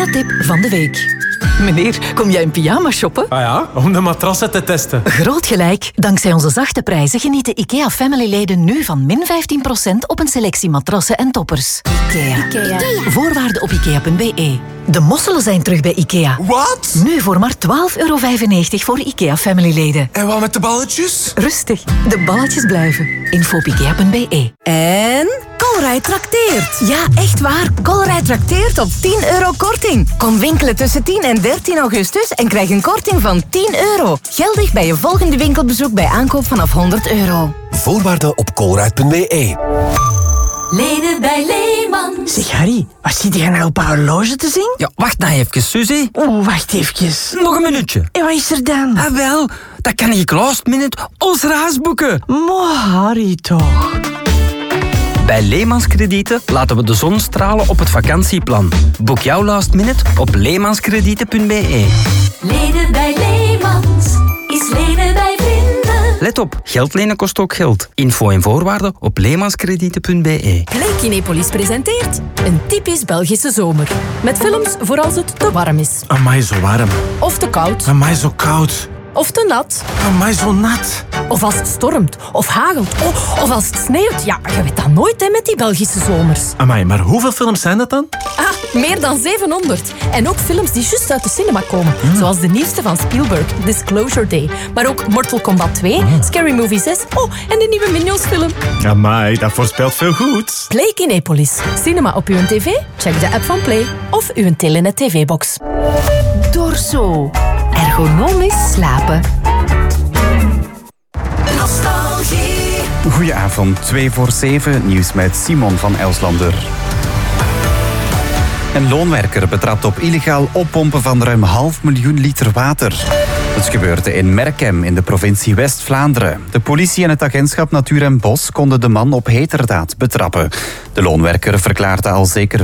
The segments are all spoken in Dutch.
IKEA-tip van de week. Meneer, kom jij in pyjama shoppen? Ah ja, om de matrassen te testen. Groot gelijk. Dankzij onze zachte prijzen genieten IKEA-family-leden nu van min 15% op een selectie matrassen en toppers. IKEA. Voorwaarden op IKEA.be. De mosselen zijn terug bij IKEA. Wat? Nu voor maar €12,95 voor IKEA-family-leden. En wat met de balletjes? Rustig, de balletjes blijven. Info op IKEA.be. En Colruyt trakteert. Ja, echt waar. Colruyt trakteert op €10 korting. Kom winkelen tussen 10 en 13 augustus en krijg een korting van €10. Geldig bij je volgende winkelbezoek bij aankoop vanaf €100. Voorwaarden op colruyt.be. Leden bij Leemans. Zeg Harry, wat zit jij nou op haar horloge te zien? Ja, wacht nou even, Suzy. Oeh, wacht even. Nog een minuutje. En wat is er dan? Ah, wel, dat kan ik last minute ons reis boeken. Mo, Harry toch. Bij Leemans Kredieten laten we de zon stralen op het vakantieplan. Boek jouw last minute op leemanskredieten.be. Lenen bij Leemans is lenen bij vrienden. Let op, geld lenen kost ook geld. Info en voorwaarden op leemanskredieten.be. Play Kinepolis presenteert een typisch Belgische zomer. Met films voor als het te warm is. Amai, zo warm. Of te koud. Amai, zo koud. Of te nat. Amai, zo nat. Of als het stormt. Of hagelt. Of als het sneeuwt. Ja, je weet dat nooit hè, met die Belgische zomers. Amai, maar hoeveel films zijn dat dan? Meer dan 700. En ook films die juist uit de cinema komen. Zoals de nieuwste van Spielberg, Disclosure Day. Maar ook Mortal Kombat 2, Scary Movie 6. Oh, en de nieuwe Minions film. Amai, dat voorspelt veel goeds. Play Kinepolis. Cinema op uw tv? Check de app van Play. Of uw Telenet TV-box. Dorso. Ergonomisch slapen. Nostalgie. Goedenavond, 2 voor 7, nieuws met Simon van Elslander. Een loonwerker betrapt op illegaal oppompen van ruim 500.000 liter water. Het gebeurde in Merkem in de provincie West-Vlaanderen. De politie en het agentschap Natuur en Bos konden de man op heterdaad betrappen. De loonwerker verklaarde al zeker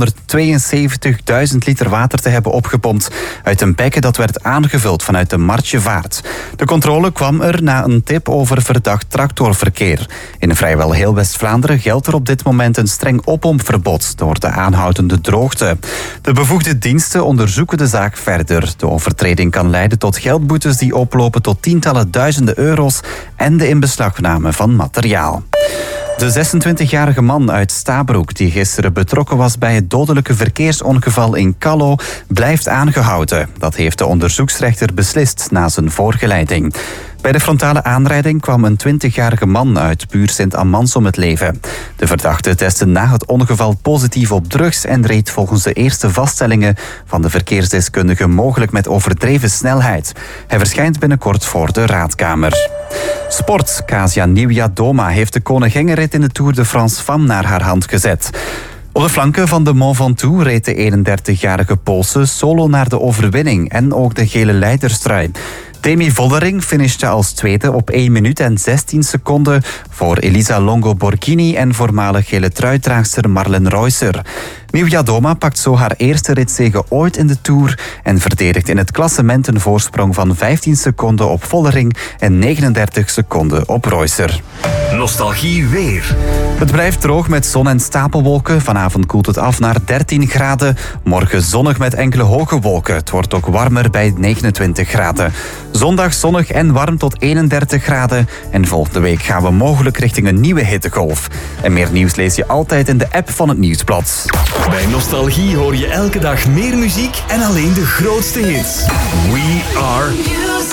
572.000 liter water te hebben opgepompt uit een bekken dat werd aangevuld vanuit de Martjevaart. De controle kwam er na een tip over verdacht tractorverkeer. In vrijwel heel West-Vlaanderen geldt er op dit moment een streng oppompverbod door de aanhoudende droogte. De bevoegde diensten onderzoeken de zaak verder. De overtreding kan leiden tot geldboetes die oplopen tot tientallen duizenden euro's en de inbeslagname van materiaal. De 26-jarige man uit Stabroek, die gisteren betrokken was bij het dodelijke verkeersongeval in Callo, blijft aangehouden. Dat heeft de onderzoeksrechter beslist na zijn voorgeleiding. Bij de frontale aanrijding kwam een 20-jarige man uit Buur Sint-Amans om het leven. De verdachte testte na het ongeval positief op drugs en reed volgens de eerste vaststellingen van de verkeersdeskundige mogelijk met overdreven snelheid. Hij verschijnt binnenkort voor de raadkamer. Sport. Kasia Niewiadoma heeft de koninginrit in de Tour de France Femmes naar haar hand gezet. Op de flanken van de Mont Ventoux reed de 31-jarige Poolse solo naar de overwinning en ook de gele leiderstrui. Demi Vollering finishte als tweede op 1 minuut en 16 seconden voor Elisa Longo Borghini en voormalig gele truidraagster Marlen Reusser. Niewiadoma pakt zo haar eerste ritzege ooit in de Tour en verdedigt in het klassement een voorsprong van 15 seconden op Vollering en 39 seconden op Reusser. Nostalgie weer. Het blijft droog met zon en stapelwolken. Vanavond koelt het af naar 13 graden. Morgen zonnig met enkele hoge wolken. Het wordt ook warmer bij 29 graden. Zondag zonnig en warm tot 31 graden. En volgende week gaan we mogelijk richting een nieuwe hittegolf. En meer nieuws lees je altijd in de app van het Nieuwsblad. Bij Nostalgie hoor je elke dag meer muziek en alleen de grootste hits. We are